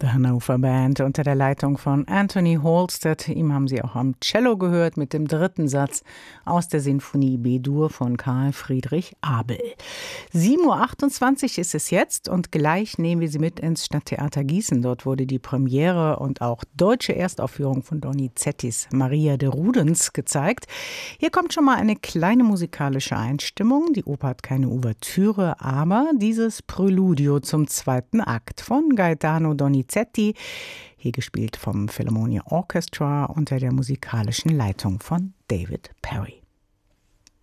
Hannover Band unter der Leitung von Anthony Halstead. Ihm haben Sie auch am Cello gehört mit dem dritten Satz aus der Sinfonie B-Dur von Karl Friedrich Abel. 7:28 Uhr ist es jetzt und gleich nehmen wir Sie mit ins Stadttheater Gießen. Dort wurde die Premiere und auch deutsche Erstaufführung von Donizettis Maria de Rudens gezeigt. Hier kommt schon mal eine kleine musikalische Einstimmung. Die Oper hat keine Ouvertüre, aber dieses Präludio zum zweiten Akt von Gaetano Donizetti, hier gespielt vom Philharmonia Orchestra unter der musikalischen Leitung von David Perry.